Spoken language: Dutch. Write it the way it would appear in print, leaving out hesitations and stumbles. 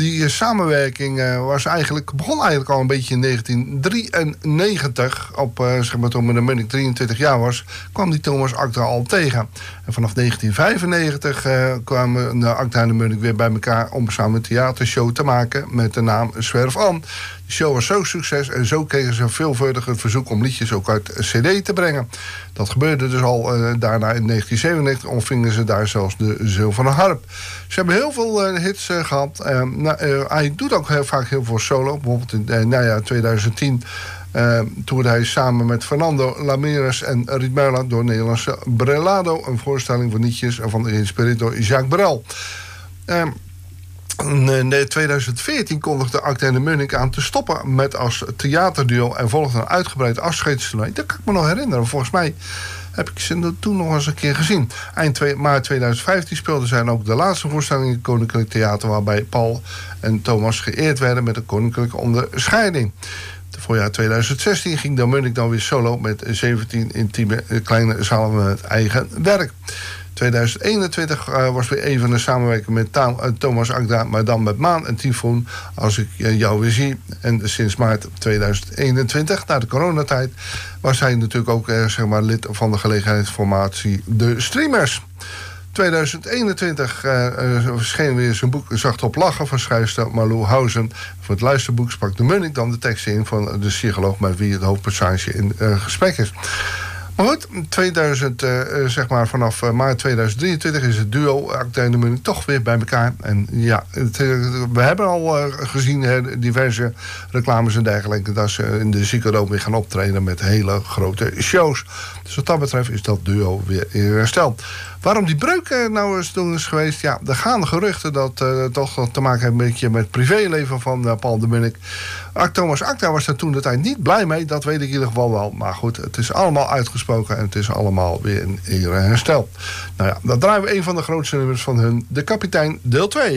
Die samenwerking begon eigenlijk al een beetje in 1993. Toen de Munnik 23 jaar was, kwam die Thomas Akda al tegen. En vanaf 1995 kwamen de Akda en de Munnik weer bij elkaar om samen een theatershow te maken met de naam Zwerf An. De show was zo'n succes en zo kregen ze veelvuldig het verzoek om liedjes ook uit CD te brengen. Dat gebeurde dus al daarna in 1997, ontvingen ze daar zelfs de Zilveren Harp. Ze hebben heel veel hits gehad. Hij doet ook heel vaak heel veel solo. Bijvoorbeeld in 2010 toerde hij samen met Fernando Lameres en Riet Meuland door Nederlandse Brelado, een voorstelling van liedjes van geïnspireerd door Jacques Brel. In 2014 kondigde Akda en de Munnik aan te stoppen met als theaterduo en volgde een uitgebreid afscheidstoernooi. Dat kan ik me nog herinneren. Volgens mij heb ik ze toen nog eens een keer gezien. Eind maart 2015 speelden zij ook de laatste voorstelling in het Koninklijk Theater, waarbij Paul en Thomas geëerd werden met een koninklijke onderscheiding. Voorjaar 2016 ging de Munnik dan weer solo met 17 intieme kleine zalen met eigen werk. 2021 was weer een van de samenwerkingen met Thomas Akda, maar dan met Maan en Tyfoon, Als ik jou weer zie. En sinds maart 2021, na de coronatijd, was hij natuurlijk ook lid van de gelegenheidsformatie De Streamers. 2021 verscheen weer zijn boek Zacht op lachen van schrijfster Malou Hausen. Voor het luisterboek sprak de Munnik dan de teksten in van de psycholoog met wie het hoofdpersonage in gesprek is. Maar goed, vanaf maart 2023 is het duo Akda en de Munnik toch weer bij elkaar. En ja, we hebben al gezien diverse reclames en dergelijke dat ze in de Ziggo weer gaan optreden met hele grote shows. Dus wat dat betreft is dat duo weer hersteld. Waarom die breuk nou eens toen is geweest? Ja, er gaan geruchten dat toch te maken heeft een beetje met het privéleven van Paul de Munnik. Thomas Akda was daar toen de tijd niet blij mee, dat weet ik in ieder geval wel. Maar goed, het is allemaal uitgesproken en het is allemaal weer in ere hersteld. Nou ja, dan draaien we een van de grootste nummers van hun, De Kapitein, deel 2.